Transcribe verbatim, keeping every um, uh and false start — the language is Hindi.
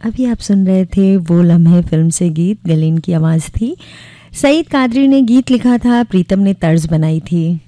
अभी आप सुन रहे थे वो लम्हे फिल्म से गीत, गलीन की आवाज़ थी। सईद कादरी ने गीत लिखा था, प्रीतम ने तर्ज बनाई थी।